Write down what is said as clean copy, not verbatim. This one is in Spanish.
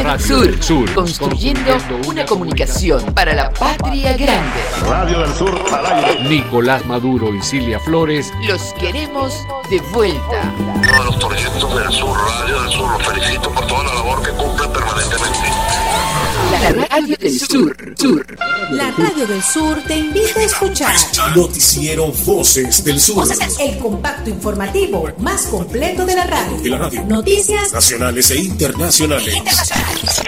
Radio del Sur, construyendo una comunicación para la patria grande. Radio del Sur al aire. Nicolás Maduro y Cilia Flores los queremos de vuelta. Todos los proyectos del Sur, Radio del Sur, los felicito por toda la labor que cumplen permanentemente. La Radio del Sur. La Radio del Sur te invita a escuchar Noticiero Voces del Sur. El compacto informativo más completo de la radio. De la radio. Noticias nacionales e internacionales.